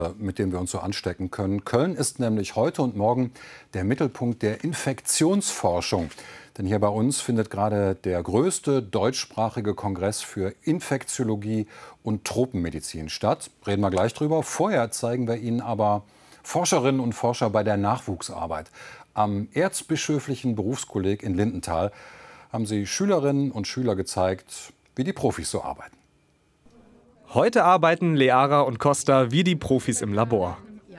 mit dem wir uns so anstecken können. Köln ist nämlich heute und morgen der Mittelpunkt der Infektionsforschung. Denn hier bei uns findet gerade der größte deutschsprachige Kongress für Infektiologie und Tropenmedizin statt. Reden wir gleich drüber. Vorher zeigen wir Ihnen aber Forscherinnen und Forscher bei der Nachwuchsarbeit. Am Erzbischöflichen Berufskolleg in Lindenthal haben sie Schülerinnen und Schüler gezeigt, wie die Profis so arbeiten. Heute arbeiten Leara und Costa wie die Profis im Labor.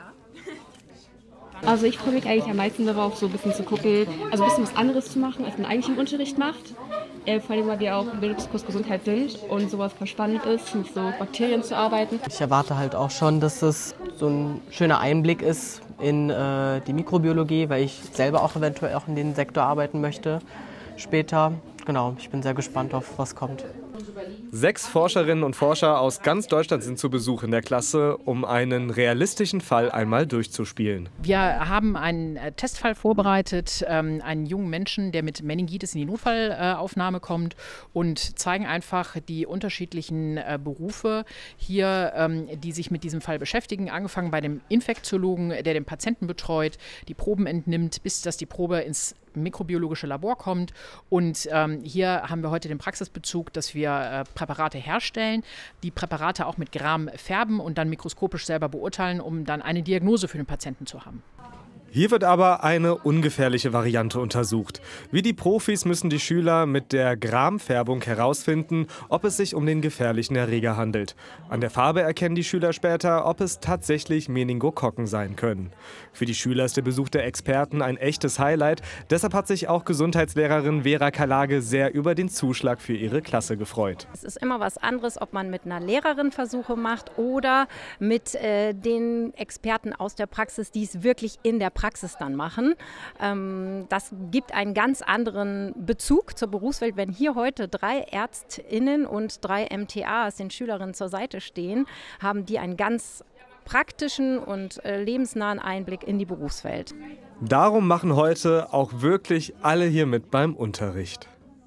Also ich freue mich eigentlich am meisten darauf, so ein bisschen zu gucken, also ein bisschen was anderes zu machen, als man eigentlich im Unterricht macht. Vor allem, weil wir auch im Bildungskurs Gesundheit sind und sowas voll spannend ist, mit so Bakterien zu arbeiten. Ich erwarte halt auch schon, dass es so ein schöner Einblick ist in die Mikrobiologie, weil ich selber auch eventuell auch in den Sektor arbeiten möchte später. Genau, ich bin sehr gespannt auf was kommt. 6 Forscherinnen und Forscher aus ganz Deutschland sind zu Besuch in der Klasse, um einen realistischen Fall einmal durchzuspielen. Wir haben einen Testfall vorbereitet, einen jungen Menschen, der mit Meningitis in die Notfallaufnahme kommt, und zeigen einfach die unterschiedlichen Berufe hier, die sich mit diesem Fall beschäftigen. Angefangen bei dem Infektiologen, der den Patienten betreut, die Proben entnimmt, bis dass die Probe ins mikrobiologische Labor kommt. Und hier haben wir heute den Praxisbezug, dass wir Präparate herstellen, die Präparate auch mit Gram färben und dann mikroskopisch selber beurteilen, um dann eine Diagnose für den Patienten zu haben. Hier wird aber eine ungefährliche Variante untersucht. Wie die Profis müssen die Schüler mit der Gramfärbung herausfinden, ob es sich um den gefährlichen Erreger handelt. An der Farbe erkennen die Schüler später, ob es tatsächlich Meningokokken sein können. Für die Schüler ist der Besuch der Experten ein echtes Highlight. Deshalb hat sich auch Gesundheitslehrerin Vera Kalage sehr über den Zuschlag für ihre Klasse gefreut. Es ist immer was anderes, ob man mit einer Lehrerin Versuche macht oder mit den Experten aus der Praxis, die es wirklich in der Praxis dann machen. Das gibt einen ganz anderen Bezug zur Berufswelt. Wenn hier heute 3 ÄrztInnen und 3 MTAs den Schülerinnen zur Seite stehen, haben die einen ganz praktischen und lebensnahen Einblick in die Berufswelt. Darum machen heute auch wirklich alle hier mit beim Unterricht.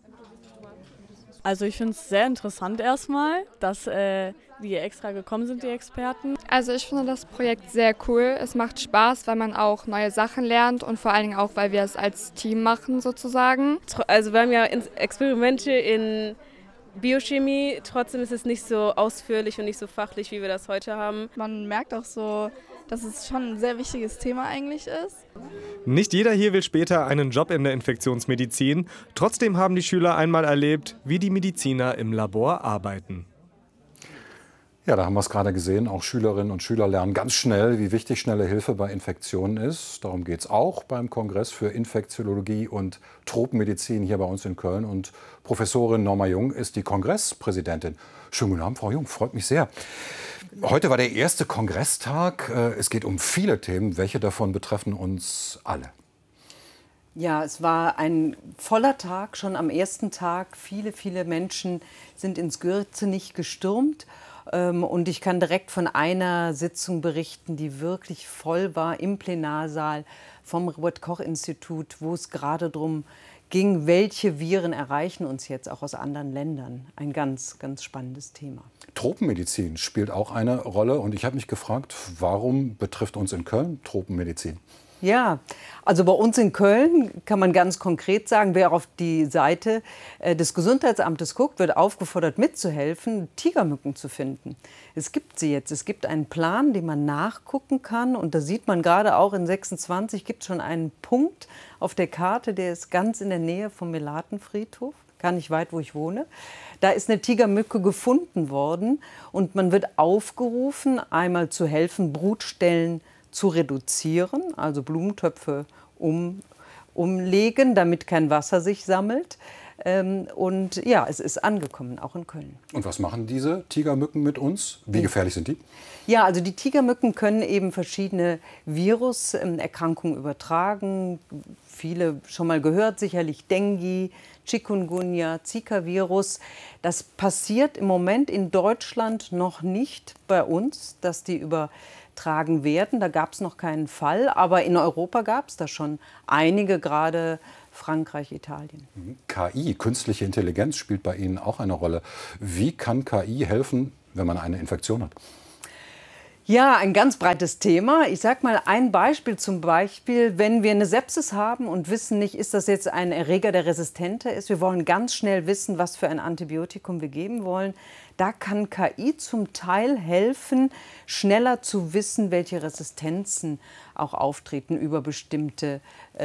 Also ich finde es sehr interessant erstmal, dass die extra gekommen sind, die Experten. Also ich finde das Projekt sehr cool. Es macht Spaß, weil man auch neue Sachen lernt und vor allen Dingen auch, weil wir es als Team machen sozusagen. Also wir haben ja Experimente in Biochemie, trotzdem ist es nicht so ausführlich und nicht so fachlich, wie wir das heute haben. Man merkt auch so, dass es schon ein sehr wichtiges Thema eigentlich ist. Nicht jeder hier will später einen Job in der Infektionsmedizin. Trotzdem haben die Schüler einmal erlebt, wie die Mediziner im Labor arbeiten. Ja, da haben wir es gerade gesehen. Auch Schülerinnen und Schüler lernen ganz schnell, wie wichtig schnelle Hilfe bei Infektionen ist. Darum geht es auch beim Kongress für Infektiologie und Tropenmedizin hier bei uns in Köln. Und Professorin Norma Jung ist die Kongresspräsidentin. Schönen guten Abend, Frau Jung, freut mich sehr. Heute war der erste Kongresstag. Es geht um viele Themen. Welche davon betreffen uns alle? Ja, es war ein voller Tag, schon am ersten Tag. Viele Menschen sind ins Gürzenich gestürmt. Und ich kann direkt von einer Sitzung berichten, die wirklich voll war im Plenarsaal vom Robert-Koch-Institut, wo es gerade darum ging, welche Viren erreichen uns jetzt auch aus anderen Ländern. Ein ganz spannendes Thema. Tropenmedizin spielt auch eine Rolle. Und ich habe mich gefragt, warum betrifft uns in Köln Tropenmedizin? Ja, also bei uns in Köln kann man ganz konkret sagen, wer auf die Seite des Gesundheitsamtes guckt, wird aufgefordert mitzuhelfen, Tigermücken zu finden. Es gibt sie jetzt. Es gibt einen Plan, den man nachgucken kann. Und da sieht man gerade auch in 26 gibt es schon einen Punkt auf der Karte, der ist ganz in der Nähe vom Melatenfriedhof, gar nicht weit, wo ich wohne. Da ist eine Tigermücke gefunden worden und man wird aufgerufen, einmal zu helfen, Brutstellen zu reduzieren, also Blumentöpfe umlegen, damit kein Wasser sich sammelt. Und ja, es ist angekommen, auch in Köln. Und was machen diese Tigermücken mit uns? Wie gefährlich sind die? Ja, also die Tigermücken können eben verschiedene Viruserkrankungen übertragen. Viele schon mal gehört, sicherlich Dengue, Chikungunya, Zika-Virus. Das passiert im Moment in Deutschland noch nicht bei uns, dass die übertragen werden. Da gab es noch keinen Fall, aber in Europa gab es da schon einige, gerade Frankreich, Italien. KI, künstliche Intelligenz, spielt bei Ihnen auch eine Rolle. Wie kann KI helfen, wenn man eine Infektion hat? Ja, ein ganz breites Thema. Ich sage mal ein Beispiel, zum Beispiel, wenn wir eine Sepsis haben und wissen nicht, ist das jetzt ein Erreger, der resistenter ist. Wir wollen ganz schnell wissen, was für ein Antibiotikum wir geben wollen. Da kann KI zum Teil helfen, schneller zu wissen, welche Resistenzen auch auftreten über bestimmte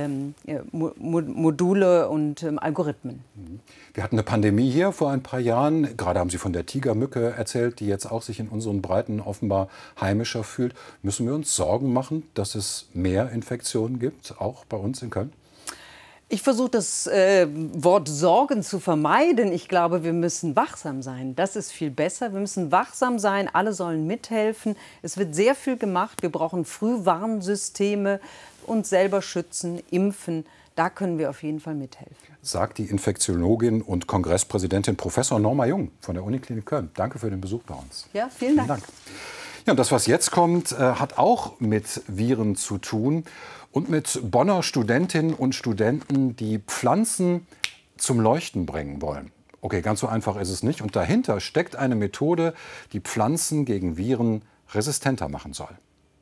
Module und Algorithmen. Wir hatten eine Pandemie hier vor ein paar Jahren. Gerade haben Sie von der Tigermücke erzählt, die jetzt auch sich in unseren Breiten offenbar heimischer fühlt. Müssen wir uns Sorgen machen, dass es mehr Infektionen gibt, auch bei uns in Köln? Ich versuche das Wort Sorgen zu vermeiden. Ich glaube, wir müssen wachsam sein. Das ist viel besser. Wir müssen wachsam sein. Alle sollen mithelfen. Es wird sehr viel gemacht. Wir brauchen Frühwarnsysteme, uns selber schützen, impfen. Da können wir auf jeden Fall mithelfen. Sagt die Infektiologin und Kongresspräsidentin Professor Norma Jung von der Uniklinik Köln. Danke für den Besuch bei uns. Ja, vielen Dank. Ja, und das, was jetzt kommt, hat auch mit Viren zu tun. Und mit Bonner Studentinnen und Studenten, die Pflanzen zum Leuchten bringen wollen. Okay, ganz so einfach ist es nicht. Und dahinter steckt eine Methode, die Pflanzen gegen Viren resistenter machen soll.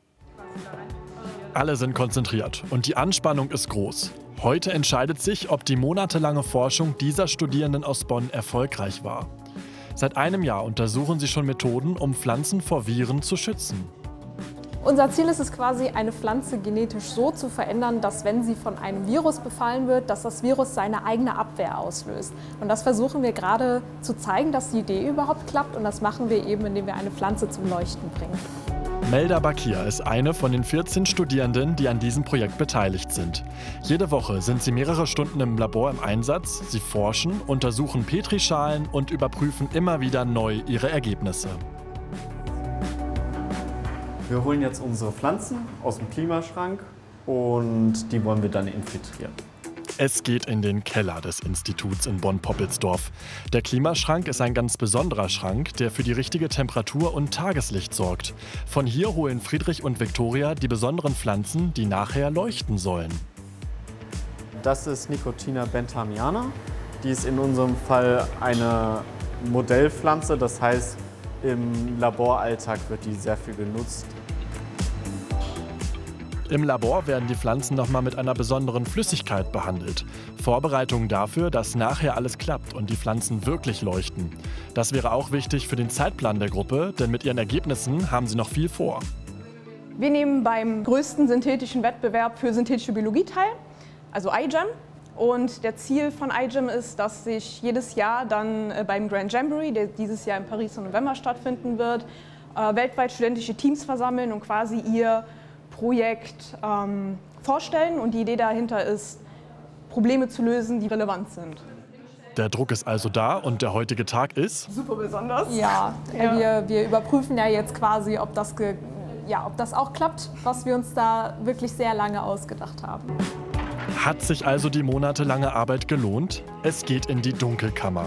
Alle sind konzentriert und die Anspannung ist groß. Heute entscheidet sich, ob die monatelange Forschung dieser Studierenden aus Bonn erfolgreich war. Seit einem Jahr untersuchen sie schon Methoden, um Pflanzen vor Viren zu schützen. Unser Ziel ist es quasi, eine Pflanze genetisch so zu verändern, dass wenn sie von einem Virus befallen wird, dass das Virus seine eigene Abwehr auslöst. Und das versuchen wir gerade zu zeigen, dass die Idee überhaupt klappt. Und das machen wir eben, indem wir eine Pflanze zum Leuchten bringen. Melda Bakir ist eine von den 14 Studierenden, die an diesem Projekt beteiligt sind. Jede Woche sind sie mehrere Stunden im Labor im Einsatz. Sie forschen, untersuchen Petrischalen und überprüfen immer wieder neu ihre Ergebnisse. Wir holen jetzt unsere Pflanzen aus dem Klimaschrank und die wollen wir dann infiltrieren. Es geht in den Keller des Instituts in Bonn-Poppelsdorf. Der Klimaschrank ist ein ganz besonderer Schrank, der für die richtige Temperatur und Tageslicht sorgt. Von hier holen Friedrich und Viktoria die besonderen Pflanzen, die nachher leuchten sollen. Das ist Nicotina benthamiana. Die ist in unserem Fall eine Modellpflanze, das heißt, im Laboralltag wird die sehr viel genutzt. Im Labor werden die Pflanzen nochmal mit einer besonderen Flüssigkeit behandelt. Vorbereitungen dafür, dass nachher alles klappt und die Pflanzen wirklich leuchten. Das wäre auch wichtig für den Zeitplan der Gruppe, denn mit ihren Ergebnissen haben sie noch viel vor. Wir nehmen beim größten synthetischen Wettbewerb für synthetische Biologie teil, also iGEM. Und der Ziel von iGEM ist, dass sich jedes Jahr dann beim Grand Jamboree, der dieses Jahr in Paris im November stattfinden wird, weltweit studentische Teams versammeln und quasi ihr Projekt vorstellen. Und die Idee dahinter ist, Probleme zu lösen, die relevant sind. Der Druck ist also da und der heutige Tag ist? Super besonders. Ja, wir überprüfen ja jetzt quasi, ob das auch klappt, was wir uns da wirklich sehr lange ausgedacht haben. Hat sich also die monatelange Arbeit gelohnt? Es geht in die Dunkelkammer.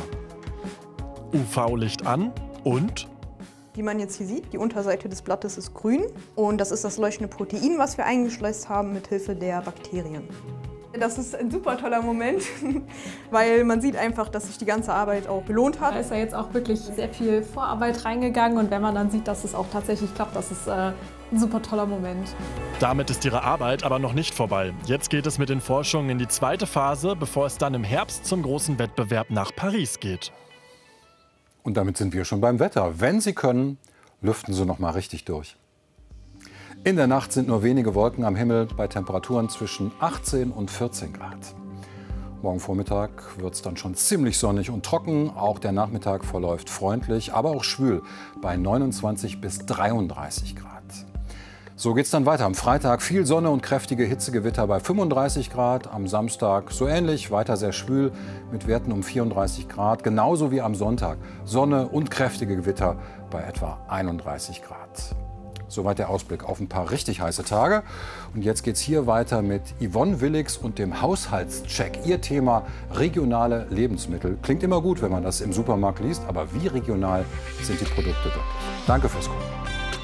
UV-Licht an und? Wie man jetzt hier sieht, die Unterseite des Blattes ist grün und das ist das leuchtende Protein, was wir eingeschleust haben mit Hilfe der Bakterien. Das ist ein super toller Moment, weil man sieht einfach, dass sich die ganze Arbeit auch gelohnt hat. Da ist ja jetzt auch wirklich sehr viel Vorarbeit reingegangen und wenn man dann sieht, dass es auch tatsächlich klappt, das ist ein super toller Moment. Damit ist ihre Arbeit aber noch nicht vorbei. Jetzt geht es mit den Forschungen in die zweite Phase, bevor es dann im Herbst zum großen Wettbewerb nach Paris geht. Und damit sind wir schon beim Wetter. Wenn Sie können, lüften Sie noch mal richtig durch. In der Nacht sind nur wenige Wolken am Himmel bei Temperaturen zwischen 18 und 14 Grad. Morgen Vormittag wird es dann schon ziemlich sonnig und trocken. Auch der Nachmittag verläuft freundlich, aber auch schwül bei 29 bis 33 Grad. So geht es dann weiter. Am Freitag viel Sonne und kräftige Hitzegewitter bei 35 Grad. Am Samstag so ähnlich, weiter sehr schwül mit Werten um 34 Grad. Genauso wie am Sonntag. Sonne und kräftige Gewitter bei etwa 31 Grad. Soweit der Ausblick auf ein paar richtig heiße Tage. Und jetzt geht es hier weiter mit Yvonne Willigs und dem Haushaltscheck. Ihr Thema regionale Lebensmittel. Klingt immer gut, wenn man das im Supermarkt liest, aber wie regional sind die Produkte wirklich? Danke fürs Gucken.